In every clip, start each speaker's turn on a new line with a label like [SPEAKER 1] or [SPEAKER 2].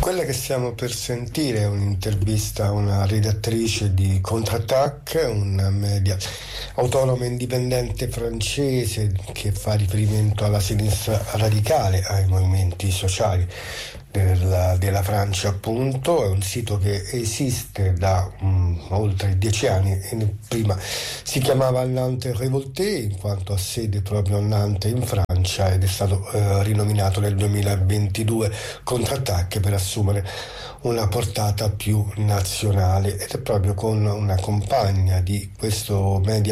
[SPEAKER 1] Quella che stiamo per sentire è un'intervista a una redattrice di Contre-Attaque, una media autonoma indipendente francese che fa riferimento alla sinistra radicale, ai movimenti sociali della Francia, appunto. È un sito che esiste da oltre 10 anni. Prima si chiamava Nantes Révolté in quanto ha sede proprio a Nantes in Francia, ed è stato rinominato nel 2022 Contre-Attaque per assumere una portata più nazionale, ed è proprio con una compagna di questo media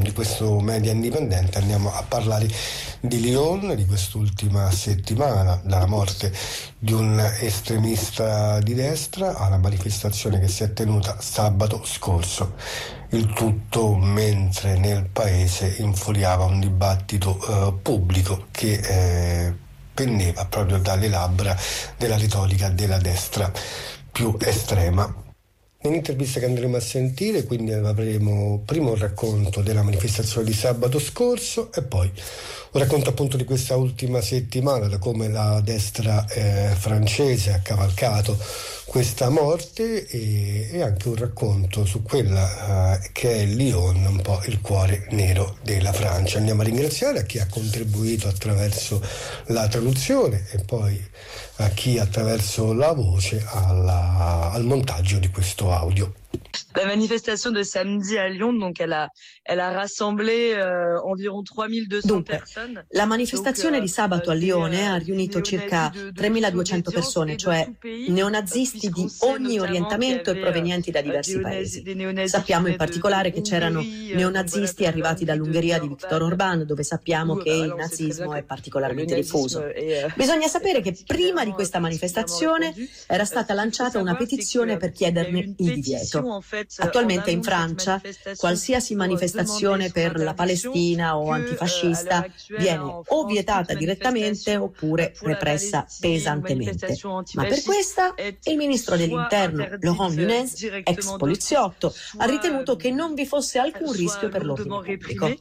[SPEAKER 1] indipendente andiamo a parlare di Lyon, di quest'ultima settimana, dalla morte di un estremista di destra alla manifestazione che si è tenuta sabato scorso. Il tutto mentre nel paese infuriava un dibattito pubblico che pendeva proprio dalle labbra della retorica della destra più estrema. Nell'intervista che andremo a sentire, quindi, avremo prima un racconto della manifestazione di sabato scorso e poi un racconto appunto di questa ultima settimana, da come la destra francese ha cavalcato questa morte, e anche un racconto su quella che è Lyon, un po' il cuore nero della Francia. Andiamo a ringraziare a chi ha contribuito attraverso la traduzione e poi a chi attraverso la voce al montaggio di questo audio.
[SPEAKER 2] La manifestation de samedi à Lyon, donc elle a rassemblé environ 3200 personnes.
[SPEAKER 3] La manifestazione di sabato a Lione ha riunito circa 3200 persone, cioè neonazisti di ogni orientamento e provenienti da diversi paesi. Sappiamo in particolare che c'erano neonazisti arrivati dall'Ungheria di Viktor Orbán, dove sappiamo che il nazismo è particolarmente diffuso. Bisogna sapere che prima di questa manifestazione era stata lanciata una petizione per chiederne il divieto. Attualmente in Francia qualsiasi manifestazione per la Palestina o antifascista viene o vietata direttamente oppure repressa pesantemente. Ma per questa il ministro dell'interno Laurent Nunez, ex poliziotto, ha ritenuto che non vi fosse alcun rischio per l'ordine pubblico.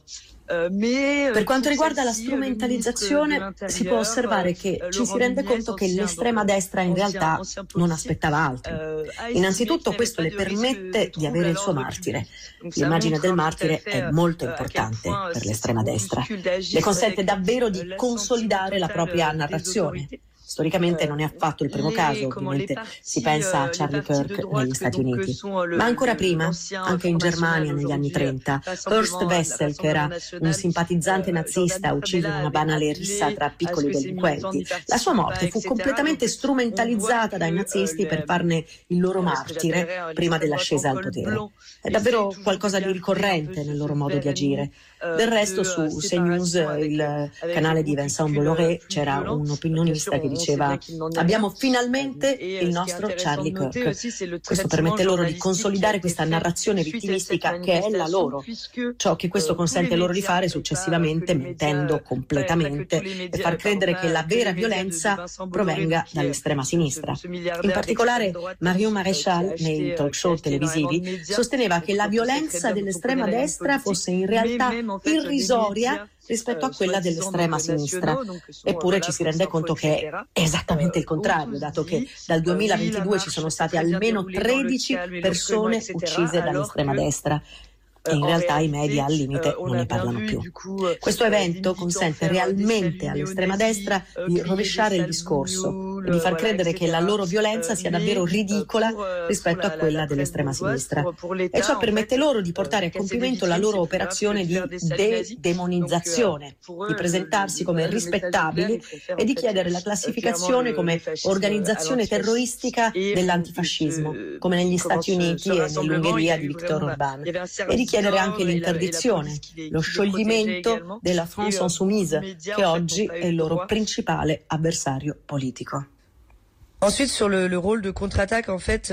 [SPEAKER 3] Per quanto riguarda la strumentalizzazione, si può osservare che ci si rende conto che l'estrema destra in realtà non aspettava altro. Innanzitutto questo le permette di avere il suo martire. L'immagine del martire è molto importante per l'estrema destra. Le consente davvero di consolidare la propria narrazione. Storicamente non è affatto il primo caso, ovviamente si pensa a Charlie Kirk negli Stati Uniti, ma ancora prima, anche in Germania negli anni 30, Horst Wessel, che era un simpatizzante nazista ucciso in una banale rissa tra piccoli delinquenti, la sua morte fu completamente strumentalizzata dai nazisti per farne il loro martire prima dell'ascesa al potere. È davvero qualcosa di ricorrente nel loro modo di agire. Del resto su CNews, il canale di Vincent Bolloré, c'era un opinionista che diceva: abbiamo finalmente il nostro Charlie Kirk. Questo permette loro di consolidare questa narrazione vittimistica che è la loro, ciò che questo consente loro di fare successivamente, mentendo completamente e far credere che la vera violenza provenga dall'estrema sinistra. In particolare Marion Maréchal, nei talk show televisivi, sosteneva che la violenza dell'estrema destra fosse in realtà irrisoria rispetto a quella dell'estrema sinistra. Eppure ci si rende conto che è esattamente il contrario, dato che dal 2022 ci sono state almeno 13 persone uccise dall'estrema destra. E in realtà i media al limite non ne parlano più. Questo evento consente realmente all'estrema destra di rovesciare il discorso e di far credere che la loro violenza sia davvero ridicola rispetto a quella dell'estrema sinistra. E ciò permette loro di portare a compimento la loro operazione di demonizzazione, di presentarsi come rispettabili e di chiedere la classificazione come organizzazione terroristica dell'antifascismo, come negli Stati Uniti e nell'Ungheria di Viktor Orbán, e di chiedere anche l'interdizione, lo scioglimento della France Insoumise, che oggi è il loro principale avversario politico.
[SPEAKER 2] Ensuite, sur le rôle de contre-attaque, en fait,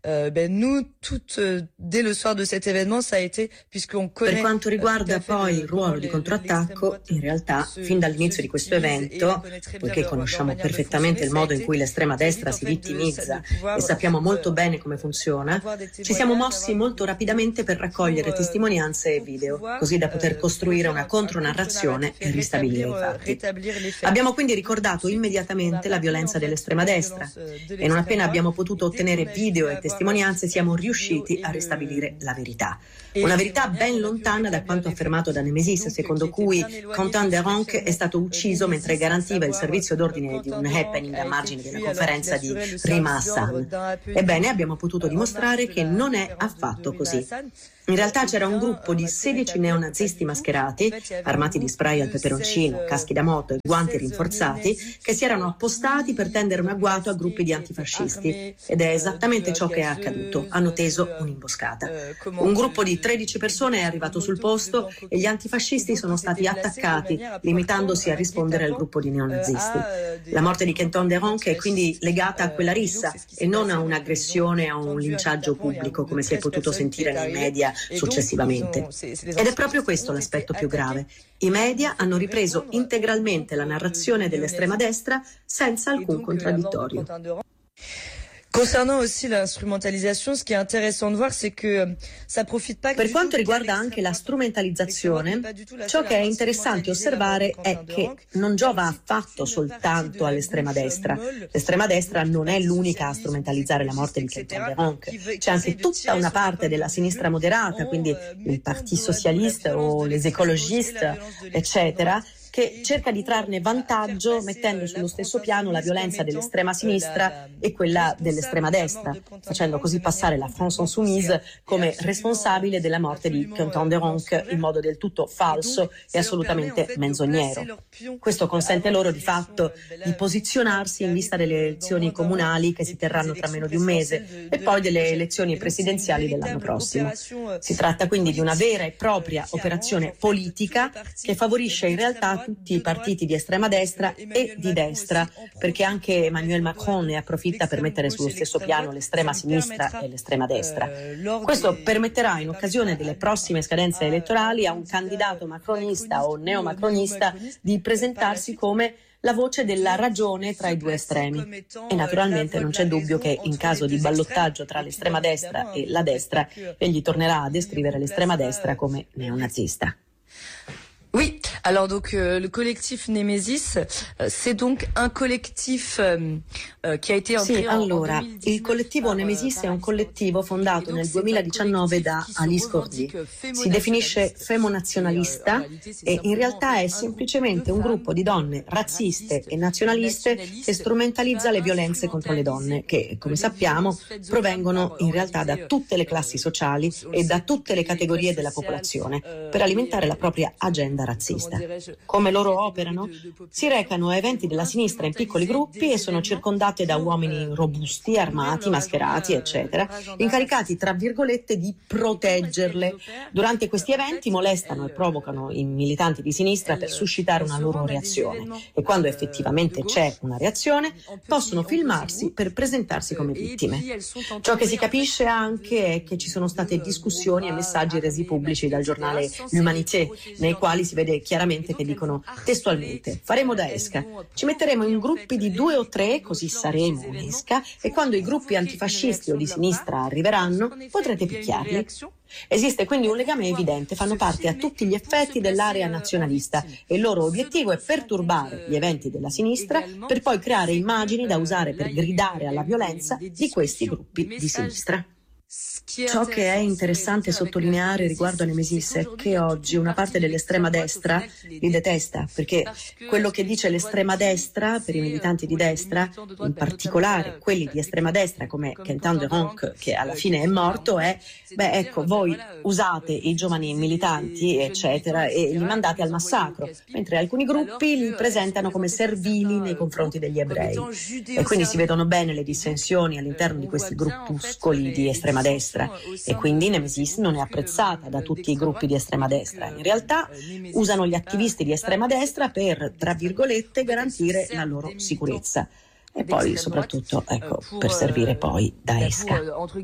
[SPEAKER 2] nous, dès le soir de cet événement, ça a été, puisqu'on connaît...
[SPEAKER 3] Per quanto riguarda poi il ruolo di contrattacco, in realtà, fin dall'inizio di questo evento, poiché conosciamo perfettamente il modo in cui l'estrema destra si vittimizza e sappiamo molto bene come funziona, ci siamo mossi molto rapidamente per raccogliere testimonianze e video, così da poter costruire una contronarrazione e ristabilire i fatti. Abbiamo quindi ricordato immediatamente la violenza dell'estrema destra, E non appena abbiamo potuto ottenere video e testimonianze siamo riusciti a ristabilire la verità. Una verità ben lontana da quanto affermato da Nemesis, secondo cui Quentin Deronck è stato ucciso mentre garantiva il servizio d'ordine di un happening a margine della conferenza di Rima Hassan. Ebbene, abbiamo potuto dimostrare che non è affatto così. In realtà c'era un gruppo di 16 neonazisti mascherati, armati di spray al peperoncino, caschi da moto e guanti rinforzati, che si erano appostati per tendere un agguato a gruppi di antifascisti. Ed è esattamente ciò che è accaduto. Hanno teso un'imboscata. Un gruppo di 13 persone è arrivato sul posto e gli antifascisti sono stati attaccati, limitandosi a rispondere al gruppo di neonazisti. La morte di Quentin Deronck è quindi legata a quella rissa e non a un'aggressione o a un linciaggio pubblico, come si è potuto sentire nei media successivamente. Ed è proprio questo l'aspetto più grave. I media hanno ripreso integralmente la narrazione dell'estrema destra senza alcun contraddittorio.
[SPEAKER 2] Concernant aussi l'instrumentalisation, ce qui est intéressant de voir, c'est que ça profite pas.
[SPEAKER 3] Per quanto riguarda anche la strumentalizzazione, ciò che è interessante osservare è che non giova affatto soltanto all'estrema destra. L'estrema destra non è l'unica a strumentalizzare la morte di Quentin Deronck. C'è anche tutta una parte della sinistra moderata, quindi il Parti Socialiste o les écologistes, eccetera, che cerca di trarne vantaggio mettendo sullo stesso piano la violenza dell'estrema sinistra e quella dell'estrema destra, facendo così passare la France Insoumise come responsabile della morte di Quentin Deronck in modo del tutto falso e assolutamente menzognero. Questo consente loro di fatto di posizionarsi in vista delle elezioni comunali che si terranno tra meno di un mese e poi delle elezioni presidenziali dell'anno prossimo. Si tratta quindi di una vera e propria operazione politica che favorisce in realtà tutti i partiti di estrema destra e di destra, perché anche Emmanuel Macron ne approfitta per mettere sullo stesso piano l'estrema sinistra e l'estrema destra. Questo permetterà in occasione delle prossime scadenze elettorali a un candidato macronista o neomacronista di presentarsi come la voce della ragione tra i due estremi. E naturalmente non c'è dubbio che in caso di ballottaggio tra l'estrema destra e la destra, egli tornerà a descrivere l'estrema destra come neonazista.
[SPEAKER 2] Oui, alors donc le collectif Nemesis, c'est donc un collectif qui a été
[SPEAKER 3] Sì, allora, il collettivo Nemesis è un collettivo fondato nel 2019 da Alice Cordy. Si definisce femonazionalista e in realtà è semplicemente un gruppo di donne razziste e nazionaliste che strumentalizza le violenze contro le donne, che, come sappiamo, provengono in realtà da tutte le classi sociali e da tutte le categorie della popolazione, per alimentare la propria agenda razzista. Come loro operano? Si recano a eventi della sinistra in piccoli gruppi e sono circondate da uomini robusti, armati, mascherati, eccetera, incaricati, tra virgolette, di proteggerle. Durante questi eventi molestano e provocano i militanti di sinistra per suscitare una loro reazione e quando effettivamente c'è una reazione possono filmarsi per presentarsi come vittime. Ciò che si capisce anche è che ci sono state discussioni e messaggi resi pubblici dal giornale L'Humanité, nei quali si vede chiaramente che dicono testualmente: faremo da esca, ci metteremo in gruppi di 2 o 3, così saremo un'esca, e quando i gruppi antifascisti o di sinistra arriveranno potrete picchiarli. Esiste quindi un legame evidente, fanno parte a tutti gli effetti dell'area nazionalista e il loro obiettivo è perturbare gli eventi della sinistra per poi creare immagini da usare per gridare alla violenza di questi gruppi di sinistra. Ciò che è interessante sottolineare riguardo a Nemesis è che oggi una parte dell'estrema destra li detesta, perché quello che dice l'estrema destra per i militanti di destra, in particolare quelli di estrema destra come Quentin Deronck, che alla fine è morto, è ecco, voi usate i giovani militanti eccetera e li mandate al massacro, mentre alcuni gruppi li presentano come servili nei confronti degli ebrei. E quindi si vedono bene le dissensioni all'interno di questi gruppuscoli di estrema destra e quindi Nemesis non è apprezzata da tutti i gruppi di estrema destra. In realtà usano gli attivisti di estrema destra per, tra virgolette, garantire la loro sicurezza e poi soprattutto per servire poi da esca.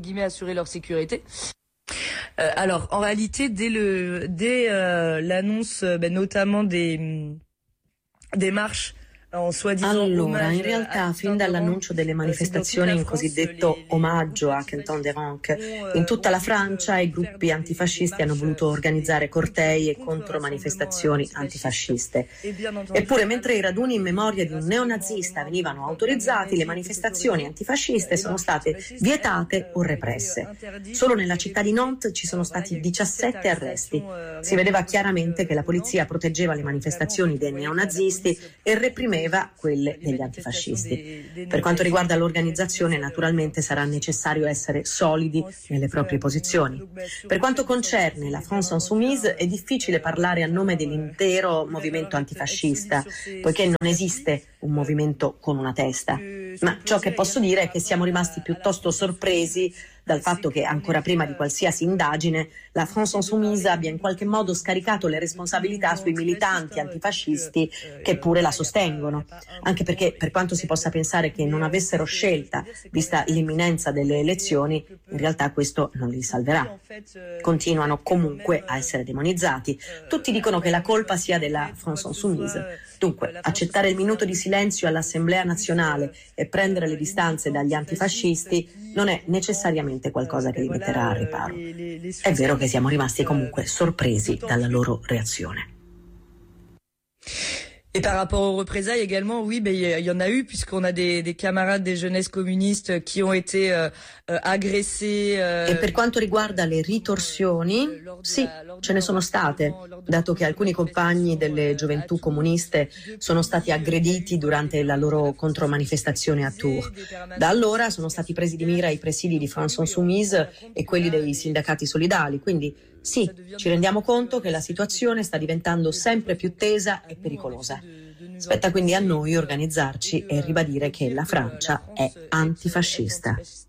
[SPEAKER 2] Alors, en réalité, dès l'annonce, notamment des marches
[SPEAKER 3] Allora, in realtà, fin dall'annuncio delle manifestazioni in cosiddetto omaggio a Quentin Derenc, in tutta la Francia i gruppi antifascisti hanno voluto organizzare cortei e contromanifestazioni antifasciste. Eppure, mentre i raduni in memoria di un neonazista venivano autorizzati, le manifestazioni antifasciste sono state vietate o represse. Solo nella città di Nantes ci sono stati 17 arresti. Si vedeva chiaramente che la polizia proteggeva le manifestazioni dei neonazisti e reprimeva quelle degli antifascisti. Per quanto riguarda l'organizzazione, naturalmente sarà necessario essere solidi nelle proprie posizioni. Per quanto concerne la France Insoumise, è difficile parlare a nome dell'intero movimento antifascista, poiché non esiste un movimento con una testa. Ma ciò che posso dire è che siamo rimasti piuttosto sorpresi dal fatto che ancora prima di qualsiasi indagine la France Insoumise abbia in qualche modo scaricato le responsabilità sui militanti antifascisti che pure la sostengono, anche perché per quanto si possa pensare che non avessero scelta vista l'imminenza delle elezioni, in realtà questo non li salverà. Continuano comunque a essere demonizzati. Tutti dicono che la colpa sia della France Insoumise. Dunque, accettare il minuto di silenzio all'Assemblea nazionale e prendere le distanze dagli antifascisti non è necessariamente qualcosa che li metterà al riparo. È vero che siamo rimasti comunque sorpresi dalla loro reazione.
[SPEAKER 2] Et par rapport aux représailles également, oui, il y en a eu, puisqu'on a des camarades des jeunesses communistes qui ont été agressés.
[SPEAKER 3] E per quanto riguarda le ritorsioni, sì, ce ne sono state, dato che alcuni compagni delle gioventù comuniste sono stati aggrediti durante la loro contromanifestazione a Tours. Da allora sono stati presi di mira i presidi di France Insoumise e quelli dei sindacati solidali, quindi sì, ci rendiamo conto che la situazione sta diventando sempre più tesa e pericolosa. Spetta quindi a noi organizzarci e ribadire che la Francia è antifascista.